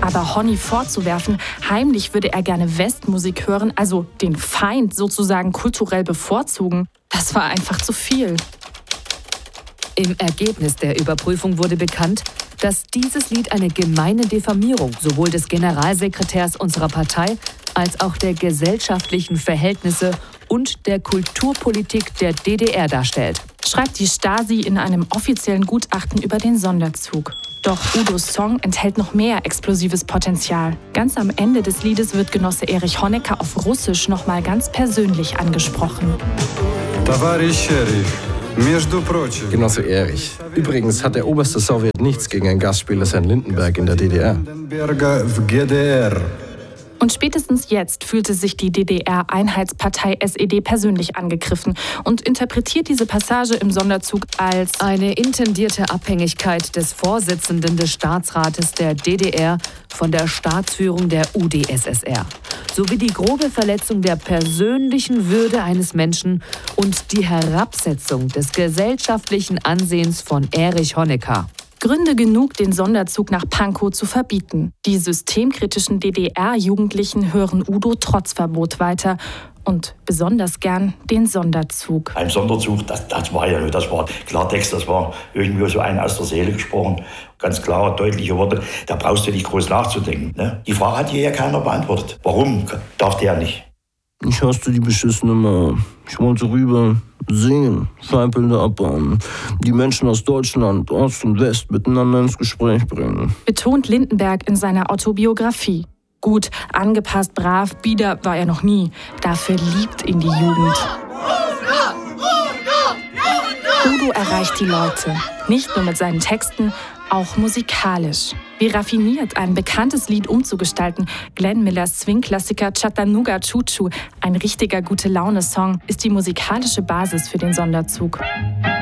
aber Honey vorzuwerfen, heimlich würde er gerne Westmusik hören, also den Feind sozusagen kulturell bevorzugen, das war einfach zu viel. Im Ergebnis der Überprüfung wurde bekannt, dass dieses Lied eine gemeine Diffamierung sowohl des Generalsekretärs unserer Partei als auch der gesellschaftlichen Verhältnisse und der Kulturpolitik der DDR darstellt, schreibt die Stasi in einem offiziellen Gutachten über den Sonderzug. Doch Udos Song enthält noch mehr explosives Potenzial. Ganz am Ende des Liedes wird Genosse Erich Honecker auf Russisch nochmal ganz persönlich angesprochen. Genosse Erich. Übrigens hat der oberste Sowjet nichts gegen ein Gastspiel des Herrn Lindenberg in der DDR. Und spätestens jetzt fühlte sich die DDR-Einheitspartei SED persönlich angegriffen und interpretiert diese Passage im Sonderzug als eine intendierte Abhängigkeit des Vorsitzenden des Staatsrates der DDR von der Staatsführung der UdSSR, sowie die grobe Verletzung der persönlichen Würde eines Menschen und die Herabsetzung des gesellschaftlichen Ansehens von Erich Honecker. Gründe genug, den Sonderzug nach Pankow zu verbieten. Die systemkritischen DDR-Jugendlichen hören Udo trotz Verbot weiter und besonders gern den Sonderzug. Ein Sonderzug, das war Klartext, das war irgendwie so einen aus der Seele gesprochen. Ganz klare, deutliche Worte, da brauchst du nicht groß nachzudenken. Ne? Die Frage hat hier ja keiner beantwortet. Warum darf der nicht? Ich hasste die beschissene Nummer. Ich wollte rüber singen, Scheinbilder abbauen, die Menschen aus Deutschland, Ost und West miteinander ins Gespräch bringen. Betont Lindenberg in seiner Autobiografie. Gut, angepasst, brav, bieder war er noch nie. Dafür liebt ihn die Jugend. Udo erreicht die Leute. Nicht nur mit seinen Texten, auch musikalisch. Wie raffiniert ein bekanntes Lied umzugestalten, Glenn Millers Swing-Klassiker Chattanooga Choo Choo, ein richtiger Gute-Laune-Song, ist die musikalische Basis für den Sonderzug.